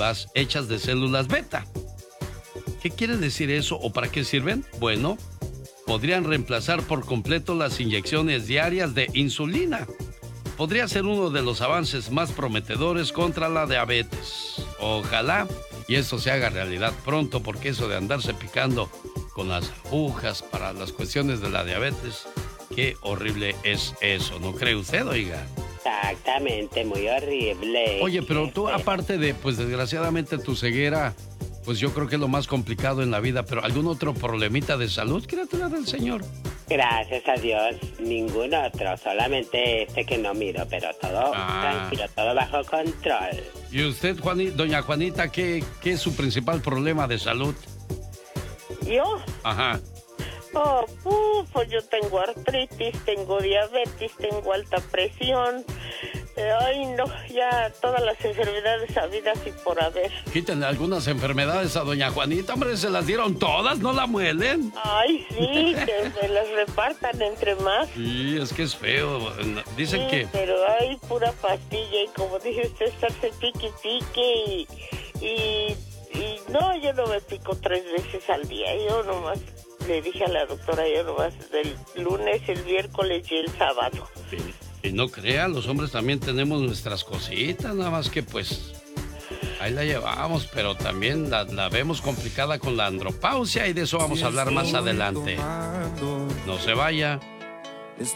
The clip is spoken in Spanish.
masivas hechas de células beta. ¿Qué quiere decir eso o para qué sirven? Bueno, podrían reemplazar por completo las inyecciones diarias de insulina. Podría ser uno de los avances más prometedores contra la diabetes. Ojalá y eso se haga realidad pronto, porque eso de andarse picando con las agujas para las cuestiones de la diabetes, qué horrible es eso, ¿no cree usted, oiga? Exactamente, muy horrible. Oye, pero tú, aparte de, pues desgraciadamente tu ceguera, pues yo creo que es lo más complicado en la vida, pero ¿algún otro problemita de salud, criatura del Señor? Gracias a Dios, ningún otro, solamente este que no miro, pero todo tranquilo, todo bajo control. ¿Y usted, doña Juanita, qué es su principal problema de salud? ¿Yo? Ajá. Pues yo tengo artritis, tengo diabetes, tengo alta presión. Ay, no, ya todas las enfermedades habidas y por haber. Quítenle algunas enfermedades a doña Juanita, hombre, se las dieron todas, ¿no la muelen? Ay, sí, que me las repartan entre más. Sí, es que es feo. Dicen sí, que... pero hay pura pastilla y como dice usted, estarse pique y no, yo no me pico 3 veces al día, yo nomás le dije a la doctora, yo nomás del lunes, el miércoles y el sábado. Sí. Y no crea, los hombres también tenemos nuestras cositas, nada más que pues ahí la llevamos, pero también la vemos complicada con la andropausia y de eso vamos a hablar más adelante. No se vaya.